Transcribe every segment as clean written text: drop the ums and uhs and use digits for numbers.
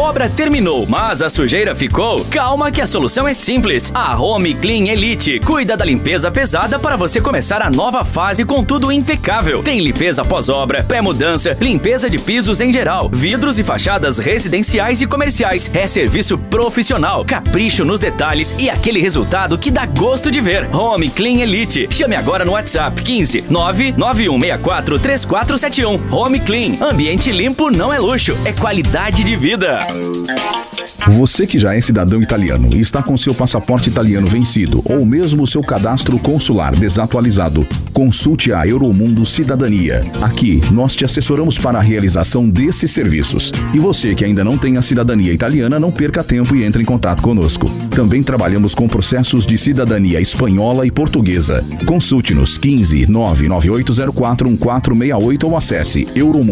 obra terminou, mas a sujeira ficou? Calma que a solução é simples. A Home Clean Elite cuida da limpeza pesada para você começar a nova fase com tudo impecável. Tem limpeza pós-obra, pré-mudança, limpeza de pisos em geral, vidros e fachadas residenciais e comerciais. É serviço profissional, capricho nos detalhes e aquele resultado que dá gosto de ver. Home Clean Elite. Chame agora no WhatsApp 15 99164 3471. Home Clean. Ambiente limpo não é luxo, é qualidade de vida. Você que já é cidadão italiano e está com seu passaporte italiano vencido ou mesmo seu cadastro consular desatualizado, consulte a Euromundo Cidadania. Aqui, nós te assessoramos para a realização desses serviços. E você que ainda não tem a cidadania italiana, não perca tempo e entre em contato conosco. Também trabalhamos com processos de cidadania espanhola e portuguesa. Consulte-nos 15 99804 1468 ou acesse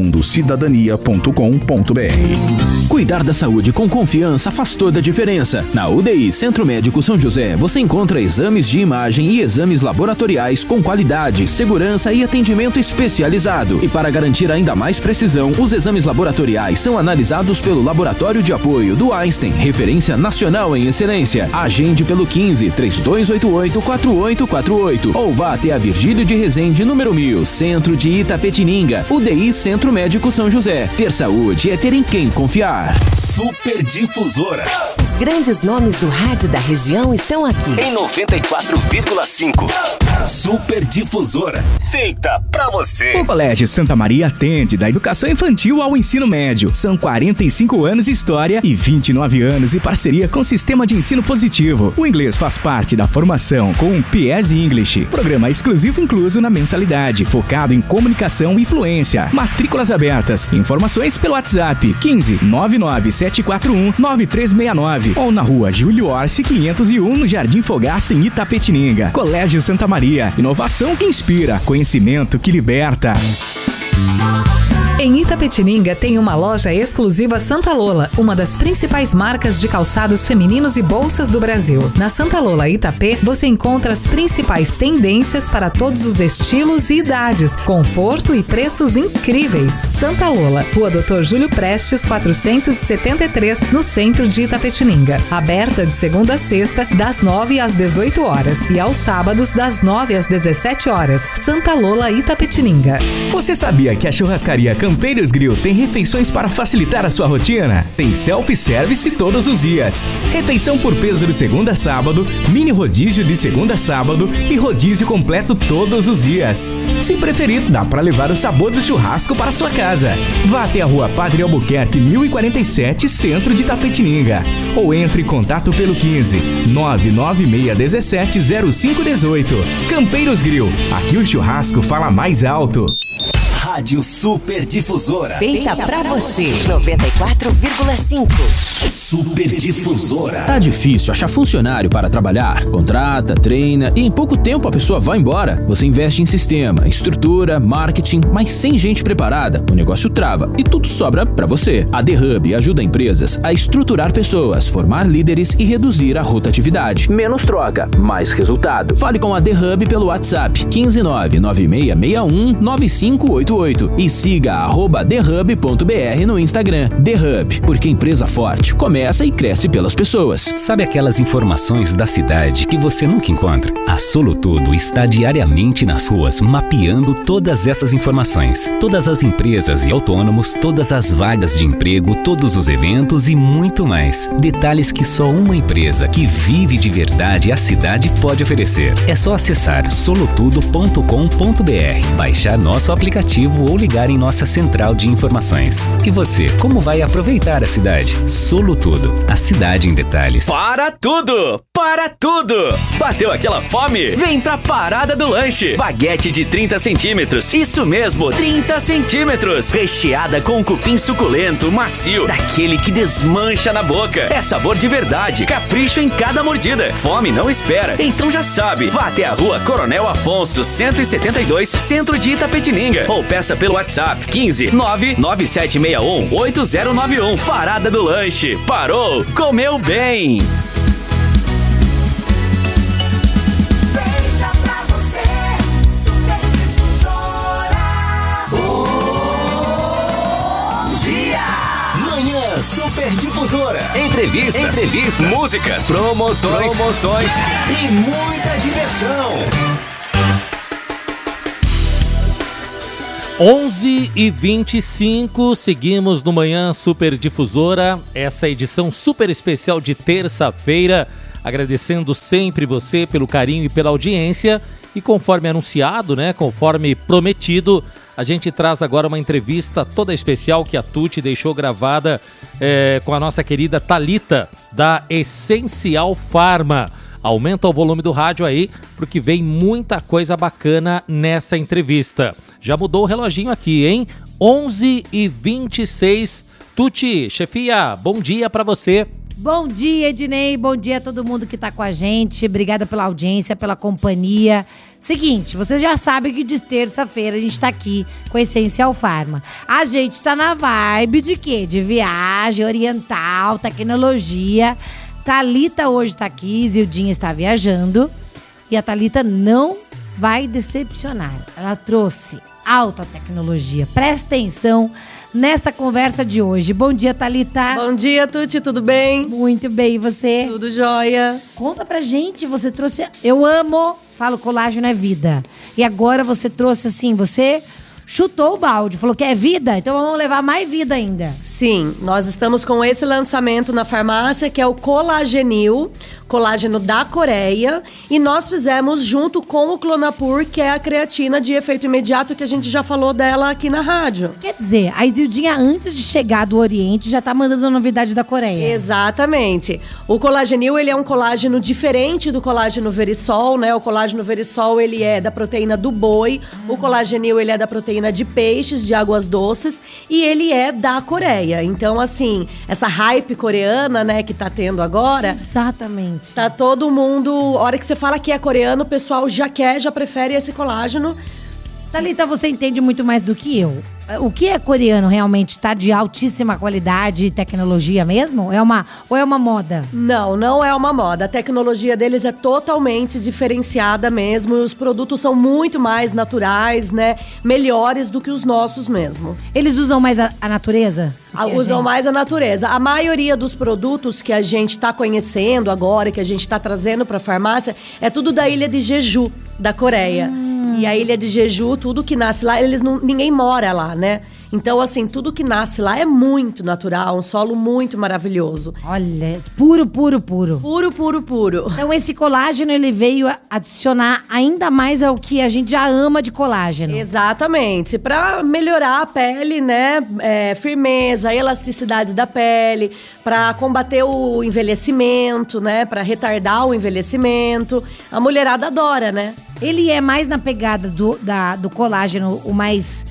euromundocidadania.com.br. Cuidar da saúde com confiança faz toda a diferença. Na UDI Centro Médico São José, você encontra exames de imagem e exames laboratoriais com qualidade, segurança e atendimento especializado. E para garantir ainda mais precisão, os exames laboratoriais são analisados pelo Laboratório de Apoio do Einstein, referência nacional em excelência. Agende pelo 15 3288 4848 ou vá até a Virgílio de Resende, número 1000, Centro de Itapetininga. UDI Centro Médico São José. Ter saúde é ter em quem confiar. Super Difusora. Os grandes nomes do rádio da região estão aqui. Em 94,5. Super Difusora. Feita pra você. O Colégio Santa Maria atende da educação infantil ao ensino médio. São 45 anos de história e 29 anos de parceria com o sistema de ensino positivo. O inglês faz parte da formação com o PS English. Programa exclusivo incluso na mensalidade, focado em comunicação e fluência. Matrículas abertas. Informações pelo WhatsApp 15 99741 9369 ou na rua Júlio Orsi 501 no Jardim Fogaça em Itapetininga. Colégio Santa Maria. Inovação que inspira, conhecimento que liberta. Em Itapetininga tem uma loja exclusiva Santa Lola, uma das principais marcas de calçados femininos e bolsas do Brasil. Na Santa Lola Itapê, você encontra as principais tendências para todos os estilos e idades, conforto e preços incríveis. Santa Lola, Rua Dr. Júlio Prestes, 473, no centro de Itapetininga. Aberta de segunda a sexta, das 9 às 18 horas e aos sábados, das 9 às 17 horas. Santa Lola Itapetininga. Você sabia que a churrascaria Campeiros Grill tem refeições para facilitar a sua rotina? Tem self-service todos os dias. Refeição por peso de segunda a sábado, mini rodízio de segunda a sábado e rodízio completo todos os dias. Se preferir, dá para levar o sabor do churrasco para sua casa. Vá até a Rua Padre Albuquerque 1047, centro de Itapetininga. Ou entre em contato pelo 15 99617 0518. Campeiros Grill. Aqui o churrasco fala mais alto. Rádio Super Difusora. Feita pra você. 94,5. Super Difusora. Tá difícil achar funcionário para trabalhar? Contrata, treina e em pouco tempo a pessoa vai embora. Você investe em sistema, estrutura, marketing, mas sem gente preparada, o negócio trava e tudo sobra para você. A The Hub ajuda empresas a estruturar pessoas, formar líderes e reduzir a rotatividade. Menos troca, mais resultado. Fale com a The Hub pelo WhatsApp 15996619588 e siga @thehub.br no Instagram. The Hub, porque empresa forte começa e cresce pelas pessoas. Sabe aquelas informações da cidade que você nunca encontra? A Solutudo está diariamente nas ruas mapeando todas essas informações. Todas as empresas e autônomos, todas as vagas de emprego, todos os eventos e muito mais. Detalhes que só uma empresa que vive de verdade a cidade pode oferecer. É só acessar solutudo.com.br, baixar nosso aplicativo ou ligar em nossa central de informações. E você, como vai aproveitar a cidade? Solutudo, a cidade em detalhes. Para tudo! Para tudo! Bateu aquela fome? Vem pra Parada do Lanche. Baguete de 30 centímetros. Isso mesmo, 30 centímetros. Recheada com cupim suculento, macio, daquele que desmancha na boca. É sabor de verdade. Capricho em cada mordida. Fome não espera. Então já sabe, vá até a Rua Coronel Afonso 172, centro de Itapetininga. Ou peça pelo WhatsApp 15 99761 8091. Parada do Lanche. Parou, comeu bem. Super Difusora. Entrevistas, músicas, promoções e muita diversão. 11h25, seguimos no Manhã Super Difusora, essa edição super especial de terça-feira, agradecendo sempre você pelo carinho e pela audiência, e conforme anunciado, né, conforme prometido, a gente traz agora uma entrevista toda especial que a Tuti deixou gravada com a nossa querida Thalita, da Essencial Pharma. Aumenta o volume do rádio aí, porque vem muita coisa bacana nessa entrevista. Já mudou o reloginho aqui, hein? 11h26. Tuti, chefia, bom dia pra você. Bom dia, Ednei. Bom dia a todo mundo que tá com a gente. Obrigada pela audiência, pela companhia. Seguinte, vocês já sabem que de terça-feira a gente tá aqui com a Essencial Pharma. A gente tá na vibe de quê? De viagem oriental, tecnologia. Thalita hoje tá aqui, Zildinha está viajando. E a Thalita não vai decepcionar. Ela trouxe alta tecnologia. Presta atenção nessa conversa de hoje. Bom dia, Thalita. Bom dia, Tuti, tudo bem? Muito bem, e você? Tudo jóia. Conta pra gente, você trouxe... Eu amo, falo colágeno é vida. E agora você trouxe assim, você... chutou o balde, falou que é vida, então vamos levar mais vida ainda. Sim, nós estamos com esse lançamento na farmácia, que é o Colagenil, colágeno da Coreia, e nós fizemos junto com o Clonapur, que é a creatina de efeito imediato, que a gente já falou dela aqui na rádio. Quer dizer, a Isildinha, antes de chegar do Oriente, já tá mandando a novidade da Coreia. Exatamente. O Colagenil, ele é um colágeno diferente do colágeno Verisol, né? O colágeno Verisol, ele é da proteína do boi, o Colagenil, ele é da proteína de peixes, de águas doces, e ele é da Coreia. Então, assim, essa hype coreana, né, que tá tendo agora... Exatamente. Tá todo mundo... A hora que você fala que é coreano, o pessoal já prefere esse colágeno. Thalita, você entende muito mais do que eu. O que é coreano realmente? Tá de altíssima qualidade e tecnologia mesmo? Ou é uma moda? Não, não é uma moda. A tecnologia deles é totalmente diferenciada mesmo. E os produtos são muito mais naturais, né? Melhores do que os nossos mesmo. Eles usam mais a natureza? Usam mais a natureza. A maioria dos produtos que a gente tá conhecendo agora, que a gente tá trazendo pra farmácia, é tudo da ilha de Jeju, da Coreia. E a ilha de Jeju, tudo que nasce lá, ninguém mora lá, né? Então, assim, tudo que nasce lá é muito natural, um solo muito maravilhoso. Olha, puro, puro, puro. Puro, puro, puro. Então, esse colágeno, ele veio adicionar ainda mais ao que a gente já ama de colágeno. Exatamente. Pra melhorar a pele, né? Firmeza, elasticidade da pele, pra combater o envelhecimento, né? Pra retardar o envelhecimento. A mulherada adora, né? Ele é mais na pegada do colágeno, o mais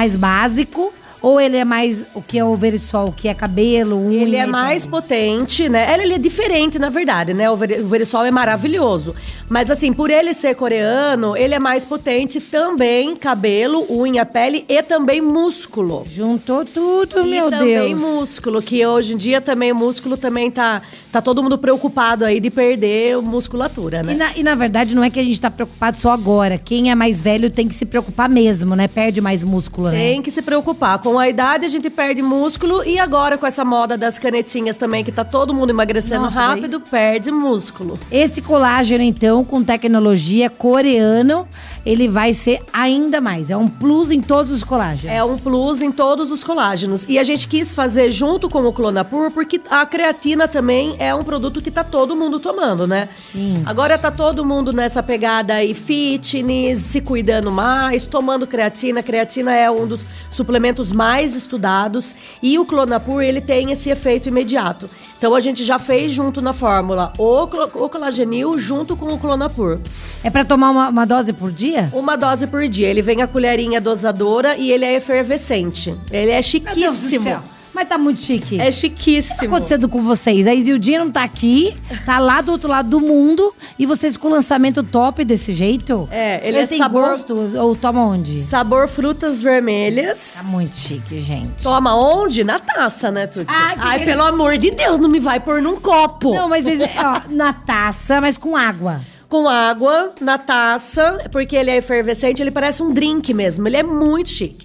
básico, ou ele é mais o que é o Verisol, que é cabelo, unha? Ele é mais potente, né? Ele é diferente, na verdade, né? O Verisol é maravilhoso. Mas, assim, por ele ser coreano, ele é mais potente também, cabelo, unha, pele e também músculo. Juntou tudo, meu Deus. E também músculo, que hoje em dia também o músculo também tá todo mundo preocupado aí de perder musculatura, né? E na verdade não é que a gente tá preocupado só agora. Quem é mais velho tem que se preocupar mesmo, né? Perde mais músculo, né? Tem que se preocupar. Com a idade a gente perde músculo e agora com essa moda das canetinhas também, que tá todo mundo emagrecendo rápido, perde músculo. Esse colágeno, então, com tecnologia coreano, ele vai ser ainda mais. É um plus em todos os colágenos. É um plus em todos os colágenos. E a gente quis fazer junto com o Clonapur, porque a creatina também é um produto que tá todo mundo tomando, né? Sim. Agora tá todo mundo nessa pegada aí fitness, se cuidando mais, tomando creatina. Creatina é um dos suplementos mais estudados e o Clonapur, ele tem esse efeito imediato. Então a gente já fez junto na fórmula o Colagenil junto com o Clonapur. É pra tomar uma dose por dia? Uma dose por dia. Ele vem a colherinha dosadora e ele é efervescente. Ele é chiquíssimo. Meu Deus do céu. Mas tá muito chique. É chiquíssimo. O que tá acontecendo com vocês? A Isildinha não tá aqui, tá lá do outro lado do mundo, e vocês com o lançamento top desse jeito? Ele é tem sabor... gosto, ou toma onde? Sabor frutas vermelhas. Tá muito chique, gente. Toma onde? Na taça, né, Tuti? Ai, pelo amor de Deus, não me vai pôr num copo. Não, mas na taça, mas com água. Com água, na taça, porque ele é efervescente, ele parece um drink mesmo. Ele é muito chique.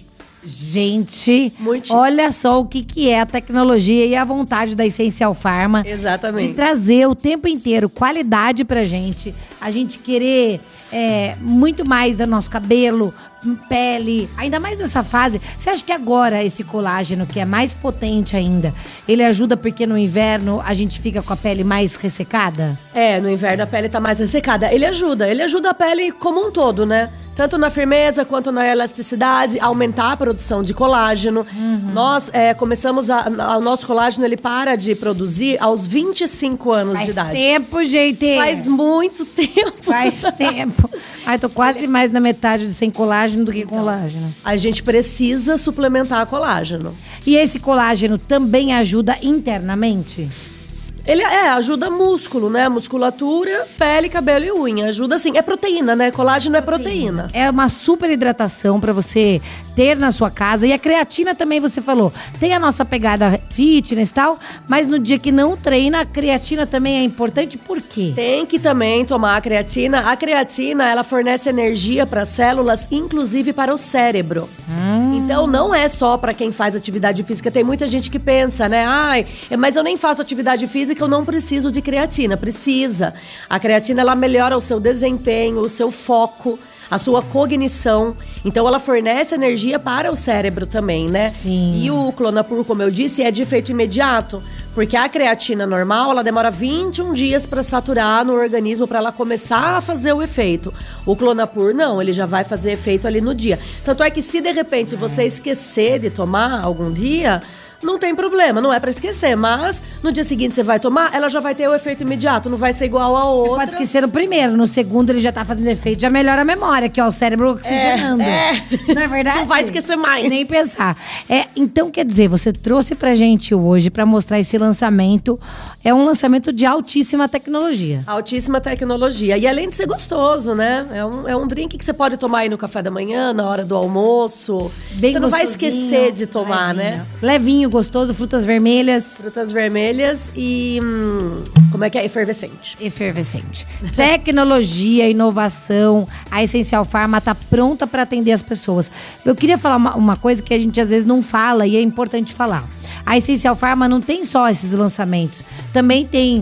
Gente, olha só o que é a tecnologia e a vontade da Essencial Pharma. Exatamente. De trazer o tempo inteiro qualidade pra gente. A gente querer muito mais do nosso cabelo, pele, ainda mais nessa fase. Você acha que agora esse colágeno, que é mais potente ainda, ele ajuda porque no inverno a gente fica com a pele mais ressecada? No inverno a pele tá mais ressecada. Ele ajuda a pele como um todo, né? Tanto na firmeza quanto na elasticidade, aumentar a produção de colágeno. Nós começamos o nosso colágeno, ele para de produzir aos 25 anos de idade. Faz tempo, gente. Faz muito tempo. Faz tempo. Ai, tô quase mais na metade sem colágeno do que colágeno. A gente precisa suplementar colágeno. E esse colágeno também ajuda internamente? Ele ajuda músculo, né? Musculatura, pele, cabelo e unha. Ajuda assim. É proteína, né? Colágeno é proteína. É uma super hidratação pra você ter na sua casa. E a creatina também, você falou. Tem a nossa pegada fitness e tal, mas no dia que não treina, a creatina também é importante. Por quê? Tem que também tomar a creatina. A creatina, ela fornece energia para células, inclusive para o cérebro. Então, não é só para quem faz atividade física. Tem muita gente que pensa, né? Mas eu nem faço atividade física, eu não preciso de creatina. Precisa. A creatina, ela melhora o seu desempenho, o seu foco, a sua cognição. Então, ela fornece energia para o cérebro também, né? Sim. E o Clonapur, como eu disse, é de efeito imediato. Porque a creatina normal, ela demora 21 dias para saturar no organismo, para ela começar a fazer o efeito. O Clonapur, não, ele já vai fazer efeito ali no dia. Tanto é que se de repente você esquecer de tomar algum dia, não tem problema, não é pra esquecer. Mas no dia seguinte você vai tomar, ela já vai ter o efeito imediato, não vai ser igual a outra. Você pode esquecer no primeiro, no segundo ele já tá fazendo efeito, já melhora a memória, que é o cérebro oxigenando. Não é verdade? Não vai esquecer mais. Nem pensar. Então, quer dizer, você trouxe pra gente hoje pra mostrar esse lançamento. É um lançamento de altíssima tecnologia. Altíssima tecnologia. E além de ser gostoso, né? É um drink que você pode tomar aí no café da manhã, na hora do almoço. Bem você não vai esquecer de tomar, né? Levinho, gostoso, frutas vermelhas. Frutas vermelhas e... como é que é? Efervescente. Efervescente. Tecnologia, inovação. A Essencial Pharma tá pronta para atender as pessoas. Eu queria falar uma coisa que a gente às vezes não fala e é importante falar. A Essencial Pharma não tem só esses lançamentos. Também tem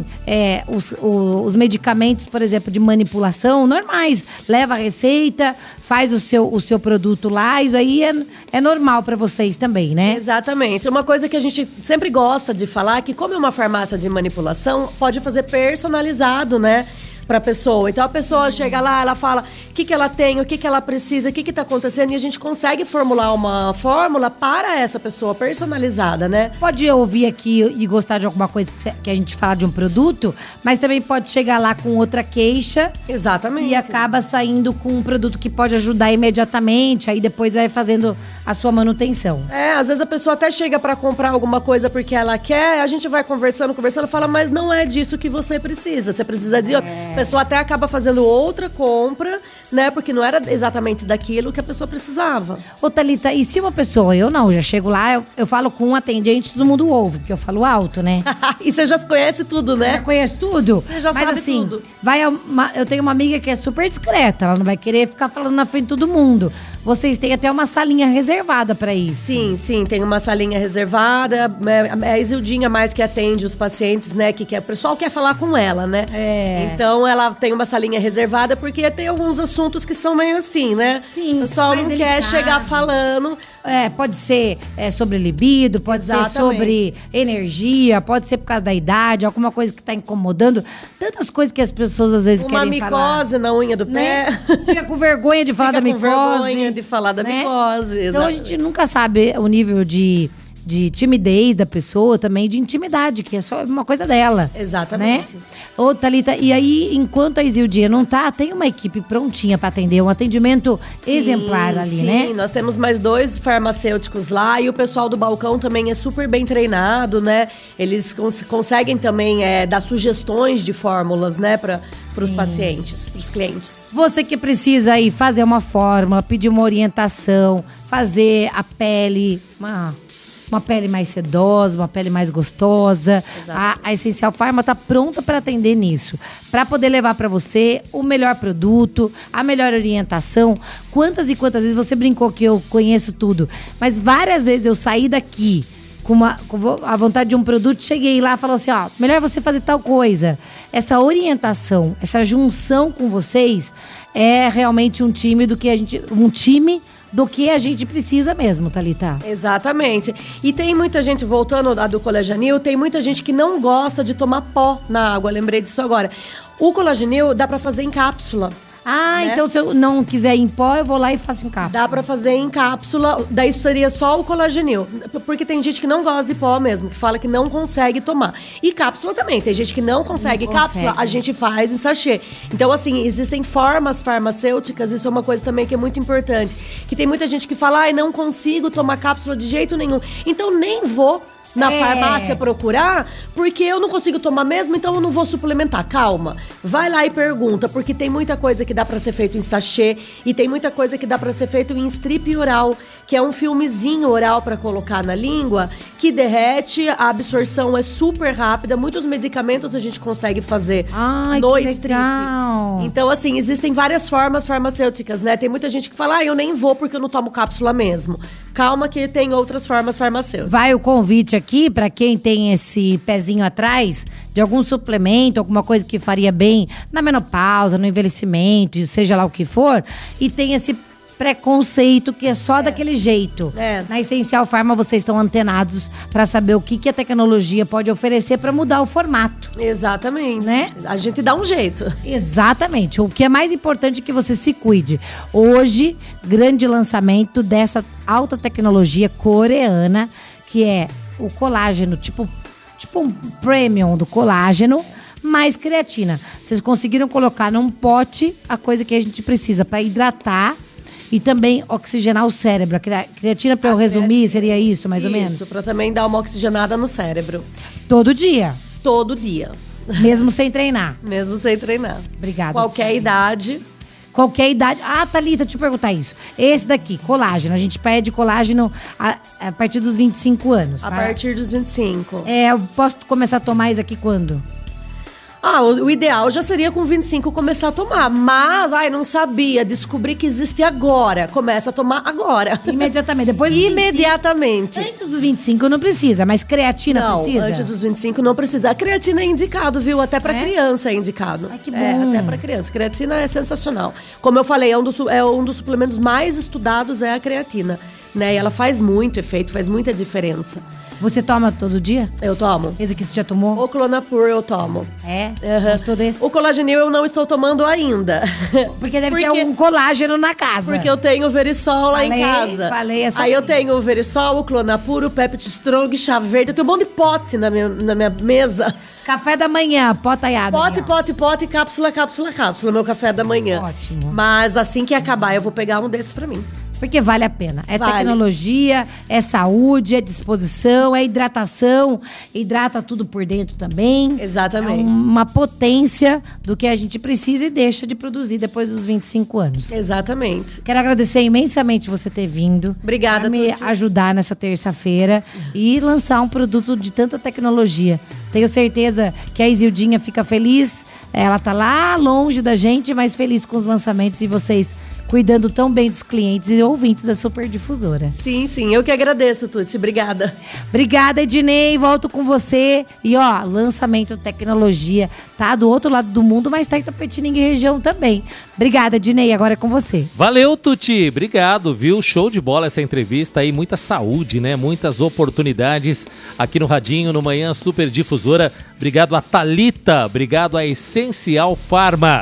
os medicamentos, por exemplo, de manipulação normais. Leva a receita, faz o seu produto lá. Isso aí é normal para vocês também, né? Exatamente. Uma coisa que a gente sempre gosta de falar é que, como é uma farmácia de manipulação, pode fazer personalizado, né? Pra pessoa. Então a pessoa chega lá, ela fala o que ela tem, o que ela precisa, o que tá acontecendo, e a gente consegue formular uma fórmula para essa pessoa, personalizada, né? Pode ouvir aqui e gostar de alguma coisa que a gente fala de um produto, mas também pode chegar lá com outra queixa. Exatamente. E acaba saindo com um produto que pode ajudar imediatamente, aí depois vai fazendo a sua manutenção. Às vezes a pessoa até chega pra comprar alguma coisa porque ela quer, a gente vai conversando, fala, mas não é disso que você precisa, você precisa de... A pessoa até acaba fazendo outra compra, né? Porque não era exatamente daquilo que a pessoa precisava. Ô, Thalita, e se uma pessoa, eu já chego lá, eu falo com um atendente, todo mundo ouve, porque eu falo alto, né? E você já conhece tudo, né? Já conhece tudo? Você já sabe tudo. Eu tenho uma amiga que é super discreta, ela não vai querer ficar falando na frente de todo mundo. Vocês têm até uma salinha reservada pra isso. Sim, tem uma salinha reservada. É a Isildinha mais que atende os pacientes, né? O pessoal quer falar com ela, né? Então ela tem uma salinha reservada porque tem alguns assuntos que são meio assim, né? Sim. O pessoal não quer chegar falando. Pode ser sobre libido, pode ser sobre energia, pode ser por causa da idade, alguma coisa que tá incomodando. Tantas coisas que as pessoas às vezes querem falar. Uma micose na unha do pé. Né? Fica com vergonha de falar da micose. Vergonha de falar da micose. Então a gente nunca sabe o nível de timidez da pessoa, também de intimidade, que é só uma coisa dela. Exatamente. Né? Ô, Thalita, e aí, enquanto a Isildinha não tá, tem uma equipe prontinha pra atender, um atendimento exemplar ali, né? Sim, nós temos mais 2 farmacêuticos lá e o pessoal do balcão também é super bem treinado, né? Eles conseguem também dar sugestões de fórmulas, né, para os pacientes, para os clientes. Você que precisa aí fazer uma fórmula, pedir uma orientação, fazer a pele, uma pele mais sedosa, uma pele mais gostosa. A Essencial Pharma tá pronta para atender nisso, para poder levar para você o melhor produto, a melhor orientação. Quantas e quantas vezes você brincou que eu conheço tudo, mas várias vezes eu saí daqui com a vontade de um produto, cheguei lá e falou assim, ó, melhor você fazer tal coisa. Essa orientação, essa junção com vocês é realmente um time do que a gente precisa mesmo, Thalita. Exatamente. E tem muita gente, voltando a do Collagenil, tem muita gente que não gosta de tomar pó na água, lembrei disso agora. O Collagenil dá pra fazer em cápsula. Né? Então se eu não quiser em pó, eu vou lá e faço em cápsula. Dá pra fazer em cápsula, daí seria só o Collagenil. Porque tem gente que não gosta de pó mesmo, que fala que não consegue tomar. E cápsula também, tem gente que não consegue cápsula, a gente faz em sachê. Então, assim, existem formas farmacêuticas, isso é uma coisa também que é muito importante. Que tem muita gente que fala, não consigo tomar cápsula de jeito nenhum. Então, nem vou na farmácia procurar, porque eu não consigo tomar mesmo, então eu não vou suplementar. Calma, vai lá e pergunta, porque tem muita coisa que dá pra ser feito em sachê e tem muita coisa que dá pra ser feito em strip oral, que é um filmezinho oral pra colocar na língua, que derrete, a absorção é super rápida, muitos medicamentos a gente consegue fazer no strip. Legal. Então, assim, existem várias formas farmacêuticas, né? Tem muita gente que fala, eu nem vou porque eu não tomo cápsula mesmo. Calma que tem outras formas farmacêuticas. Vai o convite aqui para quem tem esse pezinho atrás de algum suplemento, alguma coisa que faria bem na menopausa, no envelhecimento, seja lá o que for, e tem esse preconceito que é só daquele jeito. Na Essencial Pharma vocês estão antenados para saber o que a tecnologia pode oferecer para mudar o formato. Exatamente. Né? A gente dá um jeito. Exatamente. O que é mais importante é que você se cuide. Hoje, grande lançamento dessa alta tecnologia coreana, que é o colágeno, tipo um premium do colágeno, mais creatina. Vocês conseguiram colocar num pote a coisa que a gente precisa para hidratar e também oxigenar o cérebro. A creatina, para eu resumir, seria isso, mais ou menos? Isso, para também dar uma oxigenada no cérebro. Todo dia? Todo dia. Mesmo sem treinar? Mesmo sem treinar. Obrigada. Qualquer idade. Qualquer idade. Thalita, deixa eu perguntar isso. Esse daqui, colágeno. A gente perde colágeno a partir dos 25 anos. A partir dos 25. Eu posso começar a tomar isso aqui quando? O ideal já seria com 25 começar a tomar. Mas, não sabia. Descobri que existe agora. Começa a tomar agora. Imediatamente. Depois dos 25. Imediatamente. Antes dos 25 não precisa, mas creatina precisa? Não, antes dos 25 não precisa. A creatina é indicado, viu? Até pra criança é indicado. Que bom. Até pra criança. Creatina é sensacional. Como eu falei, é um dos suplementos mais estudados, é a creatina. Né? E ela faz muito efeito, faz muita diferença. Você toma todo dia? Eu tomo. Esse aqui você já tomou? O Clonapur eu tomo. Gostou desse? O Collagenil eu não estou tomando ainda. Porque deve ter um colágeno na casa. Porque eu tenho o Verisol lá em casa. Aí eu tenho o Verisol, o Clonapur, o Peptid Strong, chá verde. Eu tenho um monte de pote na minha mesa. Café da manhã, pó taiado. Pote, cápsula, meu café da manhã. Ótimo. Mas assim que acabar, eu vou pegar um desses pra mim. Porque vale a pena. É tecnologia, é saúde, é disposição, é hidratação. Hidrata tudo por dentro também. Exatamente. É uma potência do que a gente precisa e deixa de produzir depois dos 25 anos. Exatamente. Quero agradecer imensamente você ter vindo. Obrigada, pra me ajudar nessa terça-feira e lançar um produto de tanta tecnologia. Tenho certeza que a Isildinha fica feliz. Ela tá lá longe da gente, mas feliz com os lançamentos e vocês cuidando tão bem dos clientes e ouvintes da Super Difusora. Sim, eu que agradeço, Tuti. Obrigada. Obrigada, Ednei. Volto com você. E lançamento tecnologia. Tá do outro lado do mundo, mas tá em Itapetininga e região também. Obrigada, Ednei. Agora é com você. Valeu, Tuti. Obrigado, viu? Show de bola essa entrevista aí. Muita saúde, né? Muitas oportunidades aqui no Radinho, no Manhã Super Difusora. Obrigado a Thalita. Obrigado a Essencial Pharma.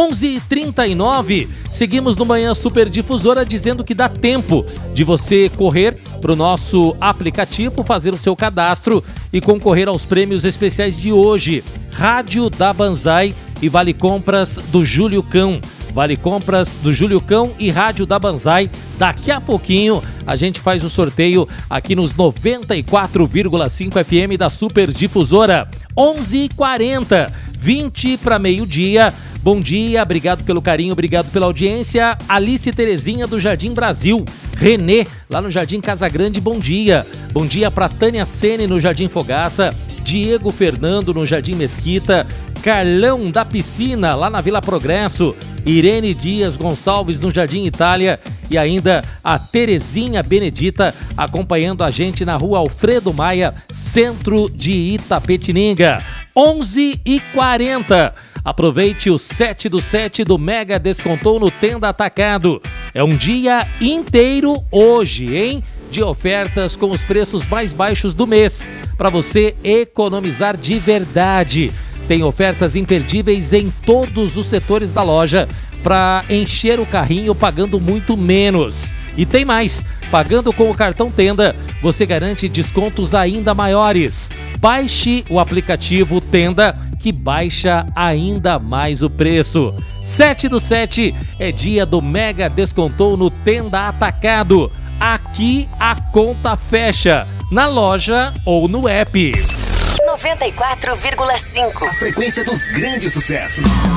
11h39. Seguimos no Manhã Super Difusora dizendo que dá tempo de você correr para o nosso aplicativo, fazer o seu cadastro e concorrer aos prêmios especiais de hoje. Rádio da Banzai e Vale Compras do Júlio Cão. Vale Compras do Júlio Cão e Rádio da Banzai. Daqui a pouquinho a gente faz o sorteio aqui nos 94,5 FM da Super Difusora. 11h40, 20 para meio-dia. Bom dia, obrigado pelo carinho, obrigado pela audiência. Alice Terezinha do Jardim Brasil. Renê, lá no Jardim Casagrande, bom dia. Bom dia para Tânia Sene no Jardim Fogaça, Diego Fernando no Jardim Mesquita, Carlão da Piscina, lá na Vila Progresso, Irene Dias Gonçalves no Jardim Itália e ainda a Terezinha Benedita acompanhando a gente na Rua Alfredo Maia, centro de Itapetininga. 11h40. Aproveite o 7 do 7 do Mega Descontou no Tenda Atacado. É um dia inteiro hoje, hein? De ofertas com os preços mais baixos do mês, para você economizar de verdade. Tem ofertas imperdíveis em todos os setores da loja para encher o carrinho pagando muito menos. E tem mais, pagando com o cartão Tenda, você garante descontos ainda maiores. Baixe o aplicativo Tenda, que baixa ainda mais o preço. 7 do 7 é dia do Mega Descontou no Tenda Atacado. Aqui a conta fecha, na loja ou no app. 94,5. A frequência dos grandes sucessos.